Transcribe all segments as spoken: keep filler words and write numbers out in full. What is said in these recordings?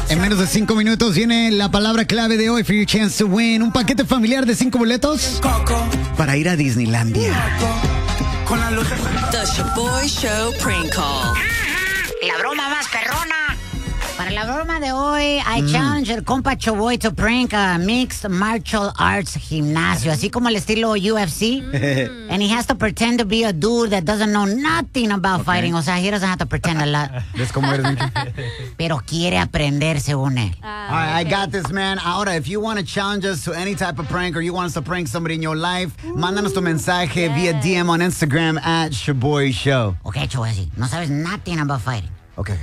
En menos de cinco minutos viene la palabra clave de hoy for your chance to win. Un paquete familiar de cinco boletos para ir a Disneylandia. The Shaboy Show Prank Call. La broma más perrona. Para la broma de hoy, I mm. challenge el compa Shaboy to prank a mixed martial arts gimnasio, así como el estilo U F C. Mm. And he has to pretend to be a dude that doesn't know nothing about okay. fighting. O sea, he doesn't have to pretend a lot. ¿Ves cómo eres, Mickey? Pero quiere aprender según él. Uh, All right, okay. I got this, man. Ahora, if you want to challenge us to any type of prank or you want us to prank somebody in your life, Ooh, mándanos tu mensaje yeah. via D M on Instagram at Shaboy Show. Okay, Shaboy, no sabes nothing about fighting. Okay.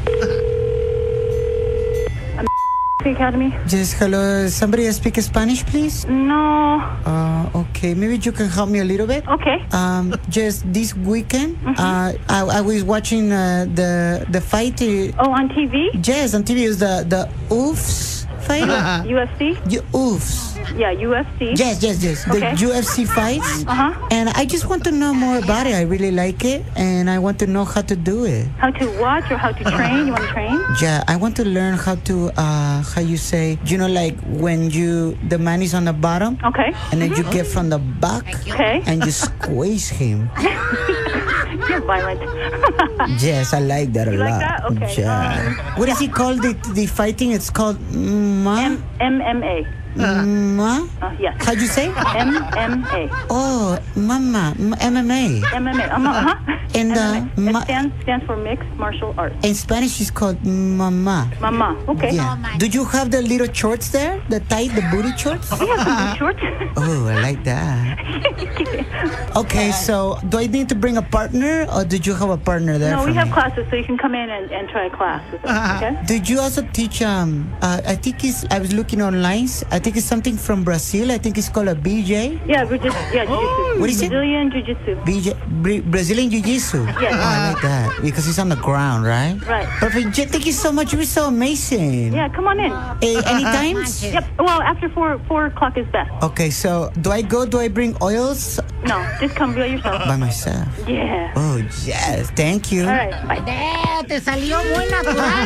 Academy. Yes, hello. Somebody speak Spanish, please? No. Uh, okay, maybe you can help me a little bit. Okay. Um, just this weekend, mm-hmm. uh, I, I was watching uh, the the fight. Uh, oh, on T V? Yes, on T V. It was the the oofs fight. U F C? You, oofs. Yeah, U F C. Yes, yes, yes. Okay. The U F C fights. Uh-huh. And I just want to know more about it. I really like it, and I want to know how to do it. How to watch or how to train? You want to train? Yeah, I want to learn how to, uh, how you say, you know, like when you, the man is on the bottom. Okay. And then mm-hmm. you get from the back. Okay. And you squeeze him. You're violent. Yes, I like that a you lot. Like that? Okay. Yeah. Um, what is it called, the, the fighting? It's called Ma? M- MMA. Ma? Uh, yes. How'd you say? M M A. Oh, Mama. M M A. M M A. Um, uh-huh. And uh, M M A. It stands, stands for Mixed Martial Arts. In Spanish, it's called Mama. Mama. Okay. Yeah. Oh, do you have the little shorts there? The tight, the booty shorts? We have some booty shorts. Oh, I like that. Okay, so do I need to bring a partner, or did you have a partner there? No, for we have me? classes, so you can come in and, and try a class with us. Okay. Did you also teach? Um, uh, I think it's. I was looking online. I think it's something from Brazil. I think it's called a B J. Yeah, we're just yeah, jiu-jitsu. What is it? Brazilian jiu-jitsu. B J, Bra- Brazilian Jiu-Jitsu. Yes. Oh, I like that because it's on the ground, right? Right. Perfect. Thank you so much. You're so amazing. Yeah, come on in. Hey, anytime? Yep. Well, after four four o'clock is best. Okay, so do I go? Do I bring oils? No, just come by yourself. By myself. Yeah. Oh yes, thank you. All right. Bye. De, te salió muy natural,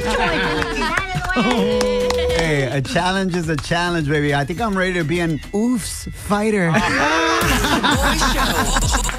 güey. Hey, a challenge is a challenge, baby. I think I'm ready to be an oofs fighter. Shaboy Show.